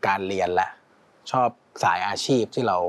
การเรียนและชอบสายอาชีพที่เรา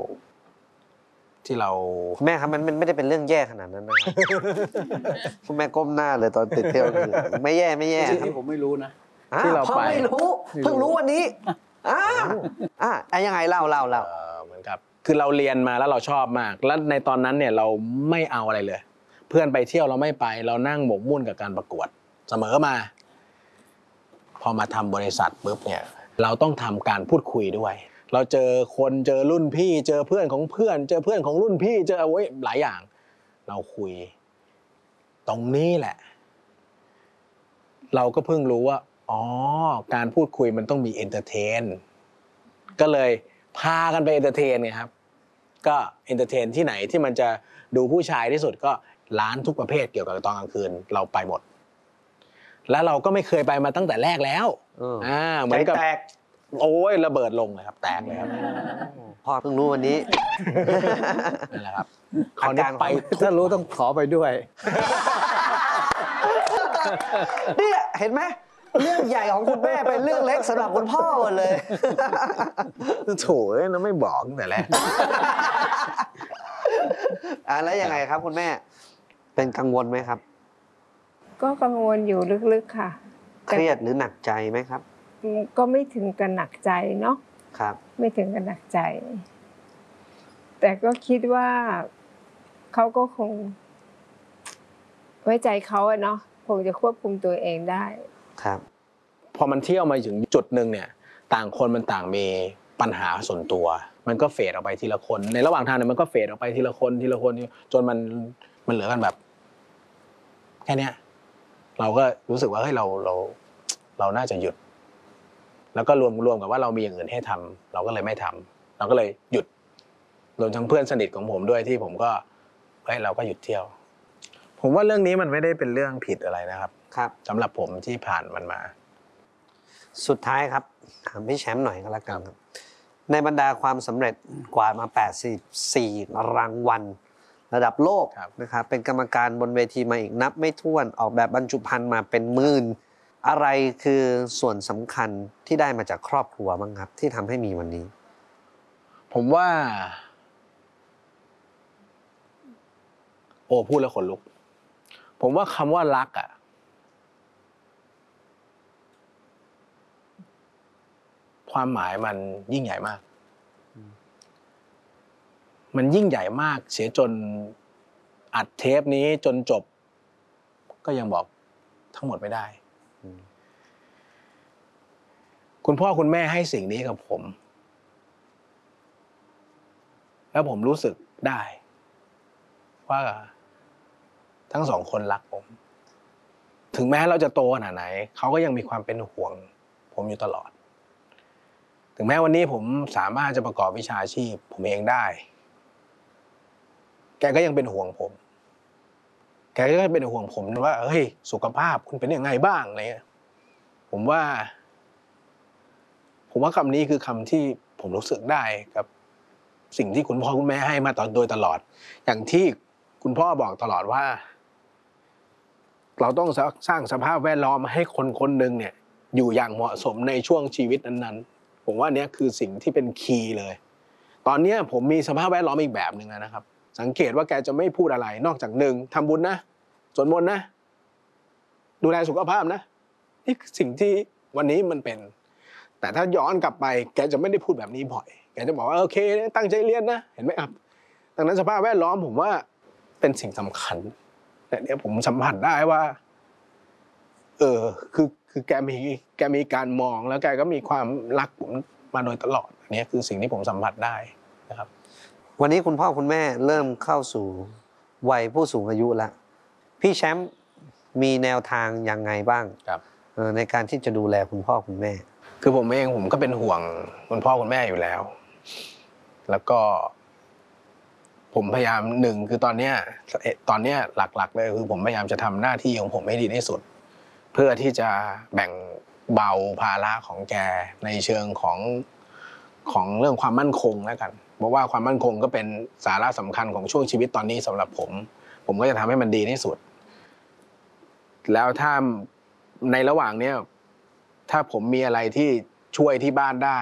แม่ครับมันไม่ได้เป็นเรื่องแย่ขนาดนั้นนะครับ คุณแม่ก้มหน้าเลยตอนติดเที่ยวคือไม่แย่ที่ผมไม่รู้นะที่เราไปไม่รู้เพิ่งรู้วันนี้ยังไงเล่าเหมือนกับคือเราเรียนมาแล้วเราชอบมากแล้วในตอนนั้นเนี่ยเราไม่เอาอะไรเลยเพื่อนไปเที่ยวเราไม่ไปเรานั่งหมกมุ่นกับการประกวดเสมอมาพอมาทำบริษัทปุ๊บเนี่ยเราต้องทำการพูดคุยด้วยเราเจอคนเจอรุ่นพี่เจอเพื่อนของเพื่อนเจอเพื่อนของรุ่นพี่เจอหลายอย่างเราคุยตรงนี้แหละเราก็เพิ่งรู้ว่าอ๋อการพูดคุยมันต้องมีเอนเตอร์เทนก็เลยพากันไปเอนเตอร์เทนไงครับก็เอนเตอร์เทนที่ไหนที่มันจะดูผู้ชายที่สุดก็ร้านทุกประเภทเกี่ยวกับตอนกลางคืนเราไปหมดแล้วเราก็ไม่เคยไปมาตั้งแต่แรกแล้วเหมือนกับโอ้ยระเบิดลงเลยครับแตกเลยครับพ่อเพิ่งรู้วันนี้นั่นแหละครับอาการไปถ้ารู้ต้องขอไปด้วยเนี่ยเห็นไหมเรื่องใหญ่ของคุณแม่เป็นเรื่องเล็กสำหรับคุณพ่อเลยโถเราไม่บอกตั้งแต่แรกแล้วยังไงครับคุณแม่เป็นกังวลไหมครับก็กังวลอยู่ลึกๆค่ะเครียดหรือหนักใจไหมครับก็ไม่ถึงกับหนักใจเนาะครับไม่ถึงกับหนักใจแต่ก็คิดว่าเขาก็คงไว้ใจเขาอะเนาะคงจะควบคุมตัวเองได้ครับพอมันเที่ยวมาถึงจุดหนึ่งเนี่ยต่างคนมันต่างมีปัญหาส่วนตัวมันก็เฟดออกไปทีละคนในระหว่างทางเนี่ยมันก็เฟดออกไปทีละคนจนมันเหลือกันแบบแค่เนี้ยเราก็รู้สึกว่าเฮ้ยเราน่าจะหยุดแล้วก็รวมกับว่าเรามีอย่างอื่นให้ทำเราก็เลยไม่ทำเราก็เลยหยุดรวมทั้งเพื่อนสนิทของผมด้วยที่ผมก็เฮ้ยเราก็หยุดเที่ยวผมว่าเรื่องนี้มันไม่ได้เป็นเรื่องผิดอะไรนะครับครับสำหรับผมที่ผ่านมันมาสุดท้ายครับถามพี่แชมป์หน่อยก็แล้วกันครับในบรรดาความสำเร็จกว่ามา84รางวัลระดับโลกนะครับเป็นกรรมการบนเวทีมาอีกนับไม่ถ้วนออกแบบบรรจุภัณฑ์มาเป็นหมื่นอะไรคือส่วนสำคัญที่ได้มาจากครอบครัวบ้างครับที่ทำให้มีวันนี้ผมว่าโอ้พูดแล้วขนลุกผมว่าคำว่ารักอ่ะความหมายมันยิ่งใหญ่มากมันยิ่งใหญ่มากเสียจนอัดเทปนี้จนจบก็ยังบอกทั้งหมดไม่ได้คุณพ่อคุณแม่ให้สิ่งนี้กับผมแล้วผมรู้สึกได้ว่าทั้งสองคนรักผมถึงแม้เราจะโตขนาดไหนเขาก็ยังมีความเป็นห่วงผมอยู่ตลอดถึงแม้วันนี้ผมสามารถจะประกอบวิชาชีพผมเองได้แกก็ยังเป็นห่วงผมแกก็เป็นห่วงผมว่าเฮ้ยสุขภาพคุณเป็นยังไงบ้างอะไรเงี้ยผมว่าคำนี้คือคำที่ผมรู้สึกได้กับสิ่งที่คุณพ่อคุณแม่ให้มาโดยตลอดอย่างที่คุณพ่อบอกตลอดว่าเราต้องสร้างสภาพแวดล้อมให้คนคนหนึ่งเนี่ยอยู่อย่างเหมาะสมในช่วงชีวิตนั้นๆผมว่านี้คือสิ่งที่เป็นคีย์เลยตอนนี้ผมมีสภาพแวดล้อมอีกแบบหนึ่งนะครับสังเกตว่าแกจะไม่พูดอะไรนอกจาก1ทำบุญนะสวดมนต์นะดูแลสุขภาพนะนี่คือสิ่งที่วันนี้มันเป็นแต่ถ้าย้อนกลับไปแกจะไม่ได้พูดแบบนี้บ่อยแกจะบอกว่าโอเคตั้งใจเรียนนะเห็นไหมครับดังนั้นสภาพแวดล้อมผมว่าเป็นสิ่งสำคัญแต่เนี่ยผมสัมผัสได้ว่าคือแกมีการมองแล้วแกก็มีความรักผมมาโดยตลอดอันนี้คือสิ่งที่ผมสัมผัสได้นะครับวันนี้คุณพ่อคุณแม่เริ่มเข้าสู่วัยผู้สูงอายุแล้วพี่แชมป์มีแนวทางยังไงบ้างในการที่จะดูแลคุณพ่อคุณแม่คือผมเองผมก็เป็นห่วงคุณพ่อคุณแม่อยู่แล้วแล้วก็ผมพยายามคือตอนเนี้ยหลักๆเลยคือผมพยายามจะทำหน้าที่ของผมให้ดีที่สุดเพื่อที่จะแบ่งเบาภาระของแกในเชิงของเรื่องความมั่นคงแล้วกันเพราะว่าความมั่นคงก็เป็นสาระสำคัญของช่วงชีวิตตอนนี้สำหรับผมก็จะทำให้มันดีที่สุดแล้วถ้าในระหว่างนี้ถ้าผมมีอะไรที่ช่วยที่บ้านได้